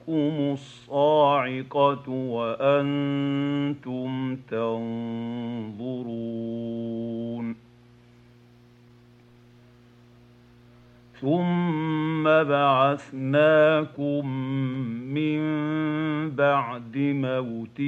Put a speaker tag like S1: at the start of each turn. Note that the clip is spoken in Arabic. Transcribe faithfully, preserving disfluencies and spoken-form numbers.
S1: تأخذكم الصاعقة وأنتم تنظرون ثم بعثناكم من بعد موتكم